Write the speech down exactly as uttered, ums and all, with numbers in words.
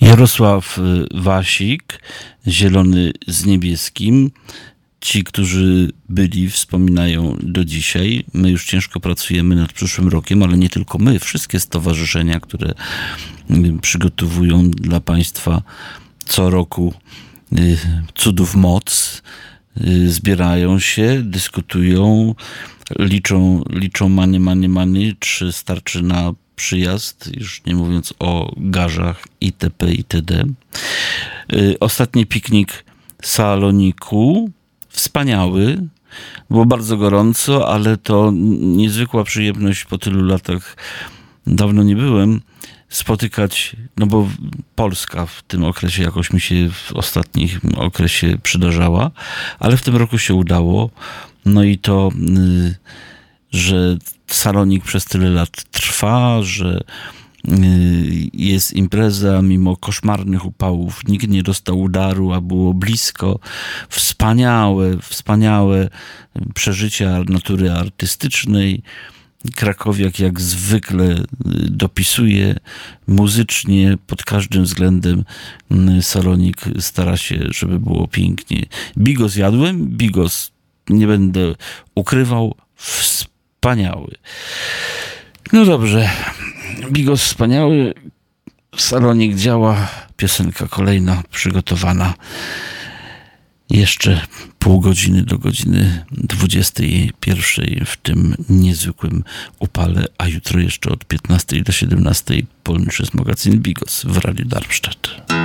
Jarosław Wasik, Zielony z niebieskim. Ci, którzy byli, wspominają do dzisiaj. My już ciężko pracujemy nad przyszłym rokiem, ale nie tylko my. Wszystkie stowarzyszenia, które przygotowują dla państwa co roku cudów moc, zbierają się, dyskutują, liczą, liczą many, many, many, czy starczy na przyjazd, już nie mówiąc o garzach itp. itd. Ostatni piknik Saloniku, wspaniały, było bardzo gorąco, ale to niezwykła przyjemność po tylu latach, dawno nie byłem, spotykać, no bo Polska w tym okresie jakoś mi się w ostatnim okresie przydarzała, ale w tym roku się udało. No i to, że Salonik przez tyle lat trwa, że jest impreza mimo koszmarnych upałów, nikt nie dostał udaru, a było blisko. Wspaniałe, wspaniałe przeżycia natury artystycznej. Krakowiak jak zwykle dopisuje muzycznie, pod każdym względem Salonik stara się, żeby było pięknie. Bigos jadłem, bigos nie będę ukrywał, wspaniały. No dobrze, bigos wspaniały, Salonik działa, piosenka kolejna przygotowana. Jeszcze pół godziny do godziny dwudziestej pierwszej w tym niezwykłym upale, a jutro jeszcze od piętnastej do siedemnastej Polnisches Magazin Bigos w Radiu Darmstadt.